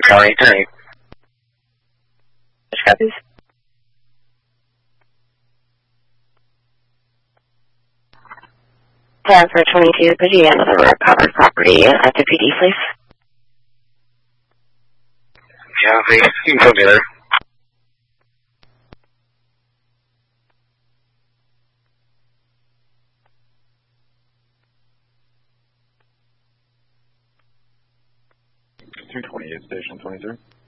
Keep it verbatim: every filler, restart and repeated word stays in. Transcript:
County Attorney. Which copies? ten for twenty-two, could you handle the recovered property at the P D, please? Yeah, please. You can put me there. two twenty-eight, Station twenty-three.